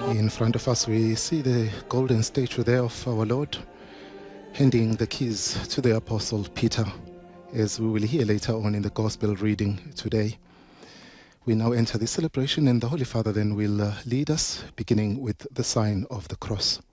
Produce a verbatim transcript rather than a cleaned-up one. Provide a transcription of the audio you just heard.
In front of us, we see the golden statue there of our Lord, handing the keys to the Apostle Peter, as we will hear later on in the Gospel reading today. We now enter the celebration, and the Holy Father then will uh, lead us, beginning with the sign of the cross.